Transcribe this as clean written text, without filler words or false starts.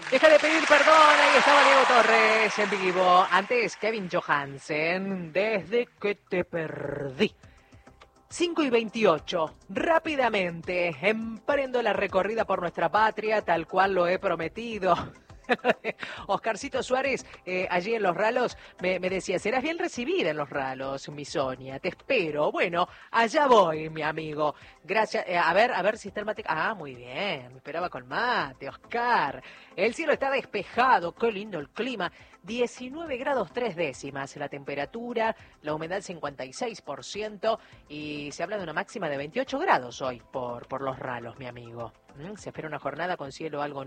Deja de pedir perdón, ahí estaba Diego Torres en vivo. Antes Kevin Johansen, desde que te perdí. 5:28, rápidamente, emprendo la recorrida por nuestra patria, tal cual lo he prometido. Oscarcito Suárez, allí en Los Ralos, me decía, serás bien recibida en Los Ralos, mi Sonia, te espero. Bueno, allá voy, mi amigo. Gracias. A ver si está el mate. Ah, muy bien, me esperaba con mate, Oscar. El cielo está despejado, qué lindo el clima. 19 grados 3 décimas la temperatura, la humedad 56% y se habla de una máxima de 28 grados hoy por Los Ralos, mi amigo. Se espera una jornada con cielo algo